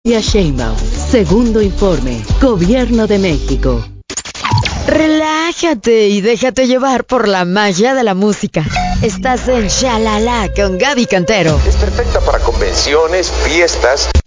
Claudia Sheinbaum, segundo informe, Gobierno de México. Relájate y déjate llevar por la magia de la música. Estás en Shalala con Gaby Cantero. Es perfecta para convenciones, fiestas.